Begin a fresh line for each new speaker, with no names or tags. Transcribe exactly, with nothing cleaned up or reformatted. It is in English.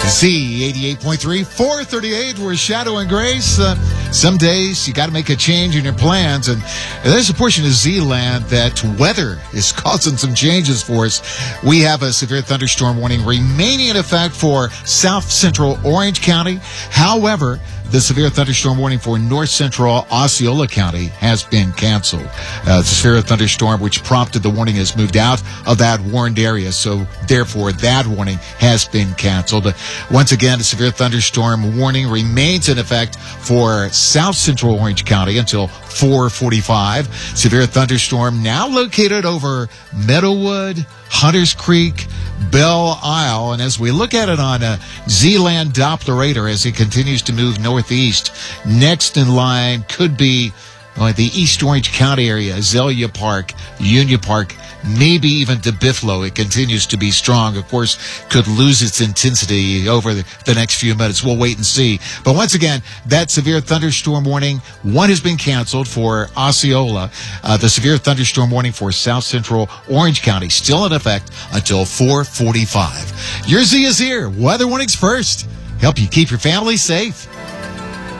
Z eighty-eight point three, four thirty-eight, we're Shadow and Grace. Uh, some days you got to make a change in your plans, and there's a portion of Z-Land that weather is causing some changes for us. We have a severe thunderstorm warning remaining in effect for south central Orange County. However, the severe thunderstorm warning for north central Osceola County has been canceled. Uh, the severe thunderstorm which prompted the warning has moved out of that warned area, so therefore that warning has been canceled. Once again, the severe thunderstorm warning remains in effect for south central Orange County until four forty-five. Severe thunderstorm now located over Meadowwood, Hunters Creek, Belle Isle, and as we look at it on a Z-Land Doppler radar as it continues to move northeast, next in line could be uh, the East Orange County area, Azalea Park, Union Park, maybe even to Buffalo. It continues to be strong. Of course, could lose its intensity over the, the next few minutes. We'll wait and see. But once again, that severe thunderstorm warning, one has been canceled for Osceola. Uh, the severe thunderstorm warning for south central Orange County still in effect until four forty-five. Your Z is here. Weather warnings first. Help you keep your family safe.